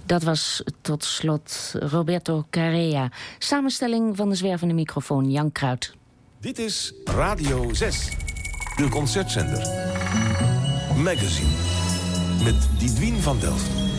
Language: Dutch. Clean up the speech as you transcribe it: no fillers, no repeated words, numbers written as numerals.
Dat was tot slot Roberto Carrea. Samenstelling van de zwervende microfoon Jan Kruid. Dit is Radio 6, de concertzender. Magazine, met Didwien van Delft.